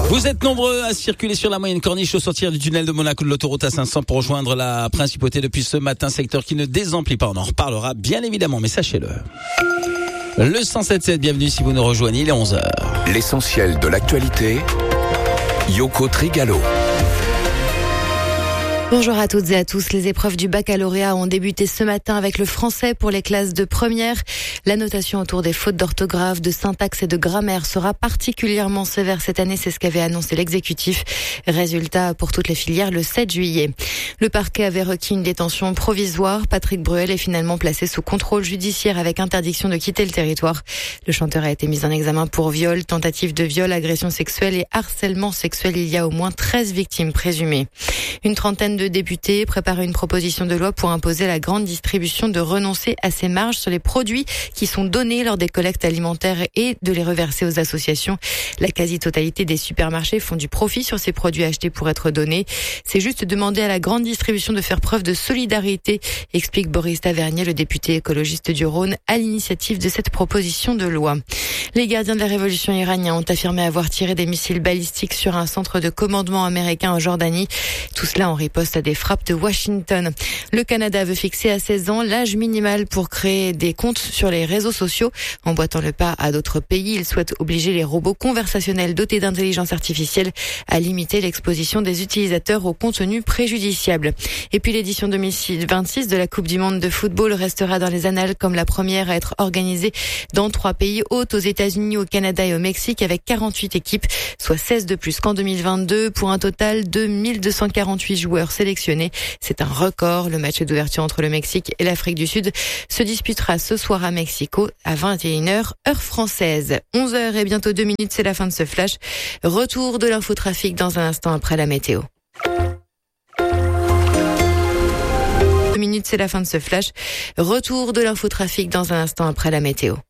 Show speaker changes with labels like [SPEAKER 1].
[SPEAKER 1] Vous êtes nombreux à circuler sur la moyenne corniche au sortir du tunnel de Monaco de l'autoroute A500 pour rejoindre la principauté depuis ce matin, secteur qui ne désemplit pas. On en reparlera bien évidemment, mais sachez-le. Le 107.7, bienvenue si vous nous rejoignez, il est 11h.
[SPEAKER 2] L'essentiel de l'actualité, Yoko Trigalo.
[SPEAKER 3] Bonjour à toutes et à tous. Les épreuves du baccalauréat ont débuté ce matin avec le français pour les classes de première. La notation autour des fautes d'orthographe, de syntaxe et de grammaire sera particulièrement sévère cette année. C'est ce qu'avait annoncé l'exécutif. Résultat pour toutes les filières le 7 juillet. Le parquet avait requis une détention provisoire. Patrick Bruel est finalement placé sous contrôle judiciaire avec interdiction de quitter le territoire. Le chanteur a été mis en examen pour viol, tentative de viol, agression sexuelle et harcèlement sexuel. Il y a au moins 13 victimes présumées. Une trentaine de députés préparent une proposition de loi pour imposer à la grande distribution de renoncer à ses marges sur les produits qui sont donnés lors des collectes alimentaires et de les reverser aux associations. La quasi-totalité des supermarchés font du profit sur ces produits achetés pour être donnés. C'est juste demander à la grande distribution de faire preuve de solidarité, explique Boris Tavernier, le député écologiste du Rhône, à l'initiative de cette proposition de loi. Les gardiens de la révolution iranienne ont affirmé avoir tiré des missiles balistiques sur un centre de commandement américain en Jordanie. Tout cela en riposte à des frappes de Washington. Le Canada veut fixer à 16 ans l'âge minimal pour créer des comptes sur les réseaux sociaux. Emboîtant le pas à d'autres pays, il souhaite obliger les robots conversationnels dotés d'intelligence artificielle à limiter l'exposition des utilisateurs au contenu préjudiciable. Et puis l'édition 2026 de la Coupe du Monde de football restera dans les annales comme la première à être organisée dans 3 pays hôtes, aux États-Unis, au Canada et au Mexique, avec 48 équipes, soit 16 de plus qu'en 2022, pour un total de 1248 joueurs sélectionnés. C'est un record. Le match d'ouverture entre le Mexique et l'Afrique du Sud se disputera ce soir à Mexico à 21h, heure française. 11h et bientôt 2 minutes, c'est la fin de ce flash. Retour de l'infotrafic dans un instant après la météo. 2 minutes, c'est la fin de ce flash. Retour de l'infotrafic dans un instant après la météo.